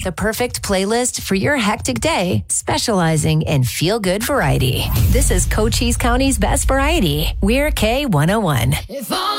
the perfect playlist for your hectic day, specializing in feel-good variety. This is Cochise County's best variety. We're K101. If all